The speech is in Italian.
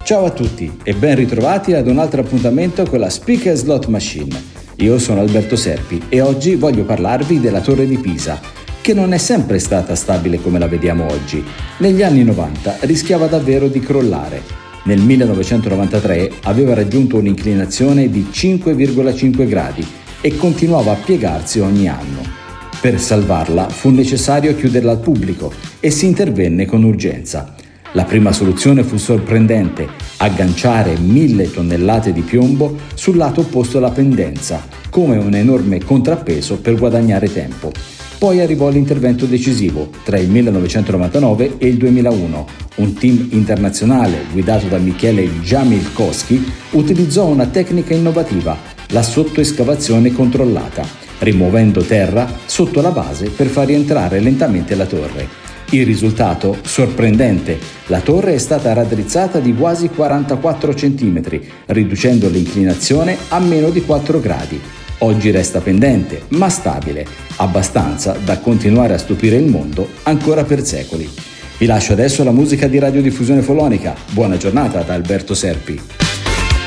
Ciao a tutti e ben ritrovati ad un altro appuntamento con la Speaker Slot Machine. Io sono Alberto Serpi e oggi voglio parlarvi della Torre di Pisa, che non è sempre stata stabile come la vediamo oggi. Negli anni 90 rischiava davvero di crollare. Nel 1993 aveva raggiunto un'inclinazione di 5,5 gradi e continuava a piegarsi ogni anno. Per salvarla fu necessario chiuderla al pubblico e si intervenne con urgenza. La prima soluzione fu sorprendente: agganciare 1000 tonnellate di piombo sul lato opposto alla pendenza, come un enorme contrappeso per guadagnare tempo. Poi arrivò l'intervento decisivo tra il 1999 e il 2001. Un team internazionale guidato da Michele Jamilkowski utilizzò una tecnica innovativa, la sottoescavazione controllata, rimuovendo terra sotto la base per far rientrare lentamente la torre. Il risultato? Sorprendente. La torre è stata raddrizzata di quasi 44 cm, riducendo l'inclinazione a meno di 4 gradi. Oggi resta pendente, ma stabile, abbastanza da continuare a stupire il mondo ancora per secoli. Vi lascio adesso la musica di Radiodiffusione Follonica. Buona giornata da Alberto Serpi.